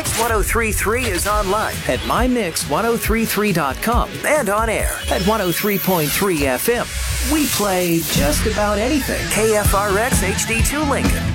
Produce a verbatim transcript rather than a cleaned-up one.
Mix ten thirty-three is online at my mix ten thirty-three dot com and on air at one oh three point three F M. We play just about anything. K F R X H D two Lincoln.